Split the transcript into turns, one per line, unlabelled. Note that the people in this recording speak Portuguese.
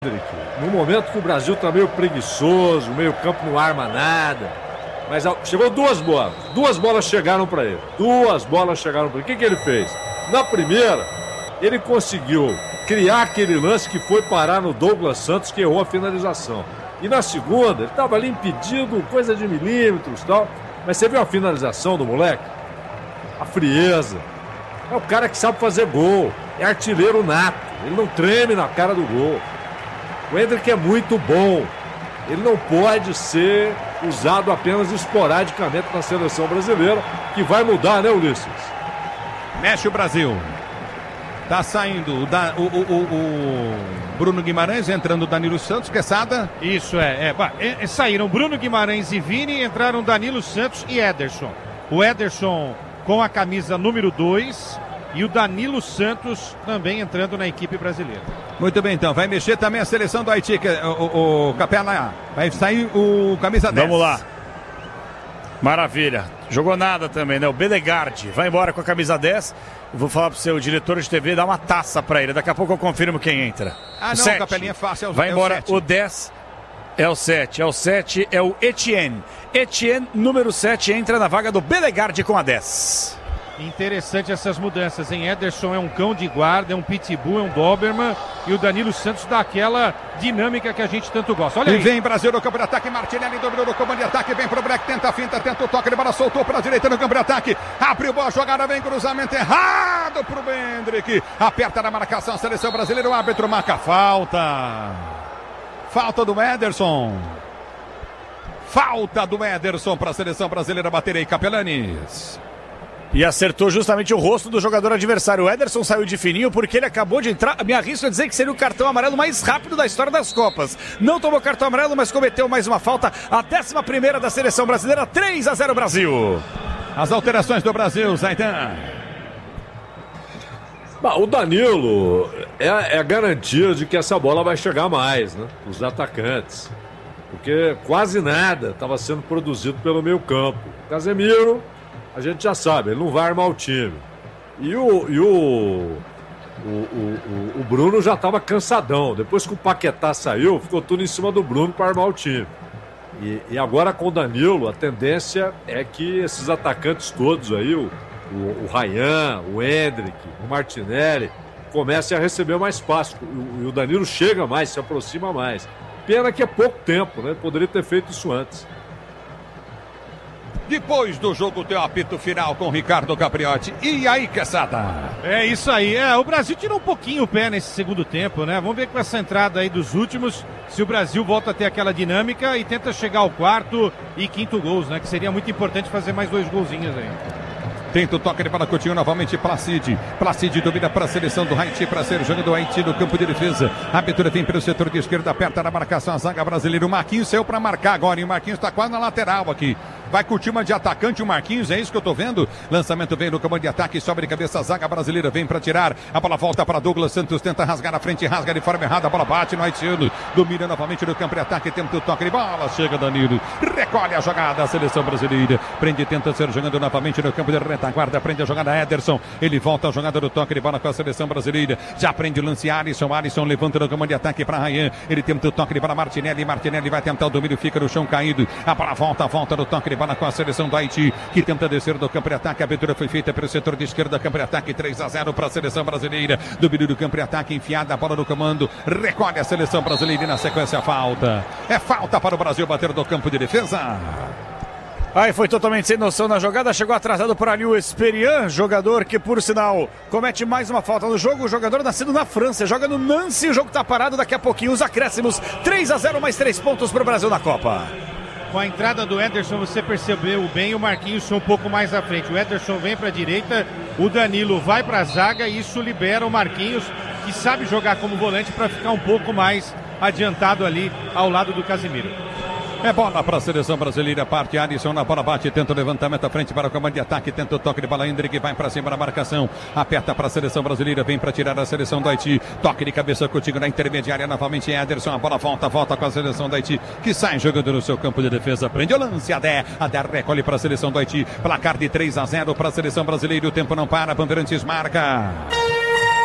No momento que o Brasil está meio preguiçoso, o meio campo não arma nada, mas chegou duas bolas chegaram para ele, o que ele fez? Na primeira, ele conseguiu criar aquele lance que foi parar no Douglas Santos, que errou a finalização, e na segunda, ele estava ali impedido, coisa de milímetros e tal, mas você viu a finalização do moleque? A frieza, é o cara que sabe fazer gol, é artilheiro nato, ele não treme na cara do gol. O Endrick é muito bom. Ele não pode ser usado apenas esporadicamente na seleção brasileira, que vai mudar, né, Ulisses?
Mexe o Brasil. Tá saindo o Bruno Guimarães, entrando o Danilo Santos, Quesada.
Isso, saíram Bruno Guimarães e Vini, entraram Danilo Santos e Ederson. O Ederson com a camisa número 2 e o Danilo Santos também entrando na equipe brasileira.
Muito bem, então. Vai mexer também a seleção do Haiti, o Capela. Vai sair o camisa 10.
Vamos lá. Maravilha. Jogou nada também, né? O Belegardi vai embora com a camisa 10. Eu vou falar pro seu diretor de TV dar uma taça pra ele. Daqui a pouco eu confirmo quem entra.
Ah, não, Capelinha é fácil.
Vai embora o 10. É o 7. É o Etienne. Etienne, número 7, entra na vaga do Belegardi com a 10.
Interessante essas mudanças, hein? Ederson é um cão de guarda, é um pitbull, é um Doberman, e o Danilo Santos dá aquela dinâmica que a gente tanto gosta. Olha aí.
E vem Brasil no campo de ataque, Martinelli dominou no comando de ataque, vem pro break, tenta a finta, tenta o toque de bola, soltou pra direita no campo de ataque, abriu boa jogada, vem cruzamento errado pro Endrick, aperta na marcação a seleção brasileira, o árbitro marca falta do Ederson. Falta do Ederson para a seleção brasileira bater aí, Capelanes.
E acertou justamente o rosto do jogador adversário. O Ederson saiu de fininho porque ele acabou de entrar. Me arrisco a dizer que seria o cartão amarelo mais rápido da história das Copas. Não tomou cartão amarelo, mas cometeu mais uma falta. A 11ª da seleção brasileira, 3-0 Brasil.
As alterações do Brasil, Zaidan.
O Danilo é a garantia de que essa bola vai chegar mais, né? Os atacantes. Porque quase nada estava sendo produzido pelo meio campo. Casemiro, a gente já sabe, ele não vai armar o time. E o Bruno já estava cansadão. Depois que o Paquetá saiu, ficou tudo em cima do Bruno para armar o time. E agora com o Danilo, a tendência é que esses atacantes todos aí, o Ryan, o Endrick, o Martinelli, comecem a receber mais espaço. E o Danilo chega mais, se aproxima mais. Pena que é pouco tempo, né? Poderia ter feito isso antes.
Depois do jogo tem o apito final com o Ricardo Capriotti. E aí, Quesada?
É isso aí. O Brasil tirou um pouquinho o pé nesse segundo tempo, né? Vamos ver com essa entrada aí dos últimos, se o Brasil volta a ter aquela dinâmica e tenta chegar ao 4º e 5º gols, né? Que seria muito importante fazer mais 2 golzinhos aí.
Tenta o toque de bola, Coutinho novamente, Placide domina para a seleção do Haiti, para ser jogando do Haiti no campo de defesa. A abertura vem pelo setor de esquerda, aperta na marcação a zaga brasileira. O Marquinhos saiu para marcar agora, e o Marquinhos está quase na lateral aqui. Vai curtir uma de atacante o Marquinhos, é isso que eu tô vendo. Lançamento vem no comando de ataque, sobe de cabeça a zaga brasileira, vem para tirar. A bola volta para Douglas Santos, tenta rasgar na frente, rasga de forma errada, a bola bate no haitiano. Domina novamente no campo de ataque, tenta o toque de bola, chega Danilo, recolhe a jogada, a seleção brasileira. Prende, tenta ser jogando novamente no campo de retaguarda, prende a jogada Ederson. Ele volta a jogada do toque de bola com a seleção brasileira. Já prende o lance Alisson levanta no comando de ataque para Ryan. Ele tenta o toque de bola Martinelli vai tentar o domínio, fica no chão caído. A bola volta no toque de bola com a seleção do Haiti, que tenta descer do campo de ataque. A abertura foi feita pelo setor de esquerda, campo de ataque, 3-0 para a seleção brasileira. Domínio do campo de ataque, enfiada a bola no comando, recolhe a seleção brasileira e na sequência falta. É falta para o Brasil bater do campo de defesa.
Aí foi totalmente sem noção na jogada, chegou atrasado por ali o Esperian, jogador que, por sinal, comete mais uma falta no jogo. O jogador nascido na França, joga no Nancy, o jogo tá parado, daqui a pouquinho os acréscimos, 3-0, mais 3 pontos para o Brasil na Copa.
Com a entrada do Ederson, você percebeu bem, o Marquinhos um pouco mais à frente. O Ederson vem para a direita, o Danilo vai para a zaga e isso libera o Marquinhos, que sabe jogar como volante, para ficar um pouco mais adiantado ali ao lado do Casemiro.
É bola para a seleção brasileira, parte Alisson na bola, bate, tenta o levantamento à frente para o comando de ataque, tenta o toque de bola, Endrick vai para cima da marcação, aperta para a seleção brasileira, vem para tirar a seleção do Haiti, toque de cabeça contigo na intermediária, novamente Ederson, a bola volta com a seleção do Haiti, que sai jogando no seu campo de defesa, prende o lance, Adé recolhe para a seleção do Haiti, placar de 3-0 para a seleção brasileira, o tempo não para, Bandeirantes marca.